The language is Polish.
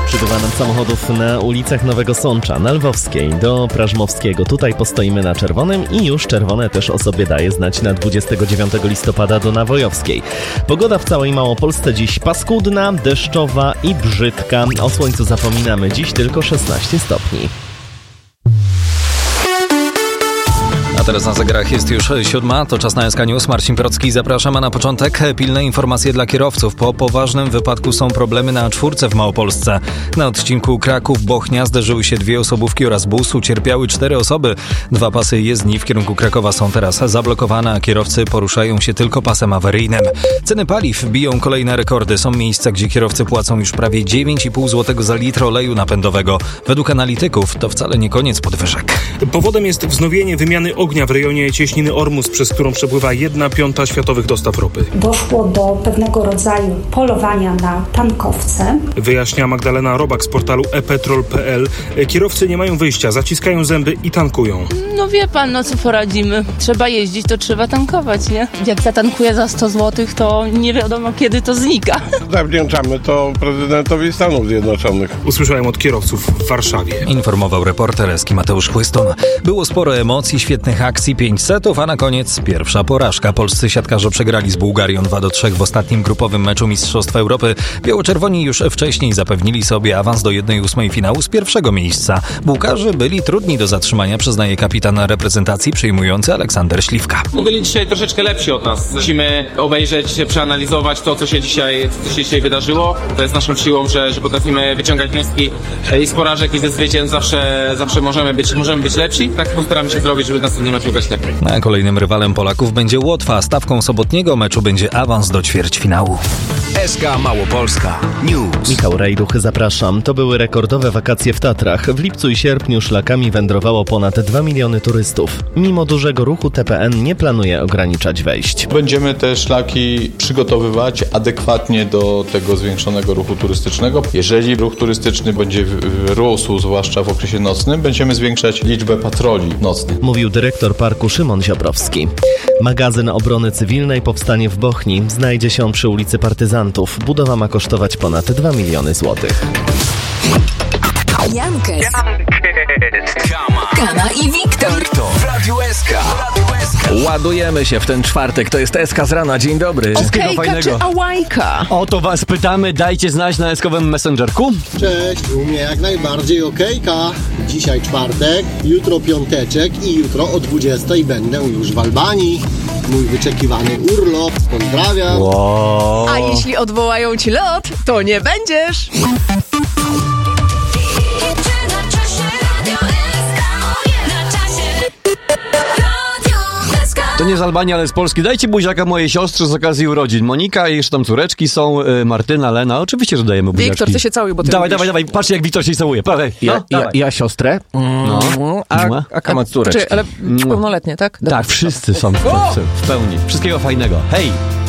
Przybywa nam samochodów na ulicach Nowego Sącza, na Lwowskiej do Prażmowskiego. Tutaj postoimy na czerwonym i już czerwone też o sobie daje znać na 29 listopada do Nawojowskiej. Pogoda w całej Małopolsce dziś paskudna, deszczowa i brzydka. O słońcu zapominamy, dziś tylko 16 stopni. A teraz na zegarach jest już 7, to czas na SK News. Marcin Procki, zapraszam, a na początek pilne informacje dla kierowców. Po poważnym wypadku są problemy na A4 w Małopolsce. Na odcinku Kraków-Bochnia zderzyły się 2 osobówki oraz bus, ucierpiały 4 osoby. 2 pasy jezdni w kierunku Krakowa są teraz zablokowane, a kierowcy poruszają się tylko pasem awaryjnym. Ceny paliw biją kolejne rekordy. Są miejsca, gdzie kierowcy płacą już prawie 9,5 zł za litr oleju napędowego. Według analityków to wcale nie koniec podwyżek. Powodem jest wznowienie wymiany ognia w rejonie cieśniny Ormus, przez którą przepływa 1/5 światowych dostaw ropy. Doszło do pewnego rodzaju polowania na tankowce. Wyjaśnia Magdalena Robak z portalu epetrol.pl. Kierowcy nie mają wyjścia, zaciskają zęby i tankują. No wie pan, no co poradzimy. Trzeba jeździć, to trzeba tankować, nie? Jak zatankuję za 100 zł, to nie wiadomo kiedy to znika. Zawdzięczamy to prezydentowi Stanów Zjednoczonych. Usłyszałem od kierowców w Warszawie. Informował reporter Eski Mateusz Chłyston. Było sporo emocji, świetnych akcji, 5 setów, a na koniec pierwsza porażka. Polscy siatkarze przegrali z Bułgarią 2-3 w ostatnim grupowym meczu Mistrzostwa Europy. Biało-czerwoni już wcześniej zapewnili sobie awans do 1/8 finału z pierwszego miejsca. Bułgarzy byli trudni do zatrzymania, przyznaje kapitan reprezentacji przyjmujący Aleksander Śliwka. Byli dzisiaj troszeczkę lepsi od nas. Musimy obejrzeć, przeanalizować to, co się dzisiaj wydarzyło. To jest naszą siłą, że potrafimy wyciągać wnioski i z porażek, i ze zwycięstw zawsze możemy być lepsi. Tak postaramy się zrobić, żeby następnym meczu grać lepiej. A kolejnym rywalem Polaków będzie Łotwa. Stawką sobotniego meczu będzie awans do ćwierćfinału. SK Małopolska News. Michał Rejduch, zapraszam. To były rekordowe wakacje w Tatrach. W lipcu i sierpniu szlakami wędrowało ponad 2 miliony turystów. Mimo dużego ruchu TPN nie planuje ograniczać wejść. Będziemy te szlaki przygotowywać adekwatnie do tego zwiększonego ruchu turystycznego. Jeżeli ruch turystyczny będzie rósł, zwłaszcza w okresie nocnym, będziemy zwiększać liczbę patroli nocnych. Mówił dyrektor parku Szymon Ziobrowski. Magazyn obrony cywilnej powstanie w Bochni. Znajdzie się on przy ulicy Partyzantów. Budowa ma kosztować ponad 2 miliony złotych. Jankes, Kama i Wiktor W Radiu SK. Ładujemy się w ten czwartek. To jest SK z rana. Dzień dobry. Okejka czy ałajka? O to was pytamy. Dajcie znać na eskowym messengerku. Cześć, u mnie jak najbardziej okejka. Dzisiaj czwartek, jutro piąteczek i jutro o 20 będę już w Albanii. Mój wyczekiwany urlop. Pozdrawiam. Wow. A jeśli odwołają ci lot, to nie będziesz. To nie z Albanii, ale z Polski. Dajcie buziaka mojej siostrze z okazji urodzin. Monika i jeszcze tam córeczki są, Martyna, Lena. Oczywiście, że dajemy buziaczki. Wiktor, ty się całuj, bo ty Dawaj. Patrz jak Wiktor się całuje. Ja siostrę. A Kama córeczki. Ale pełnoletnie, tak? Tak, wszyscy są w pełni. Wszystkiego fajnego. Hej!